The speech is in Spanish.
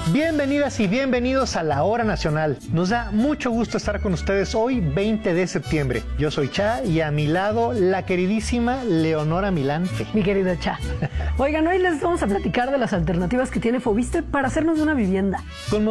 Bienvenidas y bienvenidos a La Hora Nacional. Nos da mucho gusto estar con ustedes hoy, 20 de septiembre. Yo soy Cha y a mi lado la queridísima Leonora Milante. Mi querido Cha. Oigan, hoy les vamos a platicar de las alternativas que tiene Foviste para hacernos una vivienda. Con